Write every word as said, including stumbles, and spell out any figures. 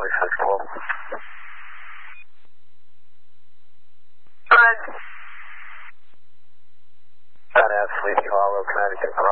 twenty-six twelve. Good. That has Sleepy Hollow, Connecticut.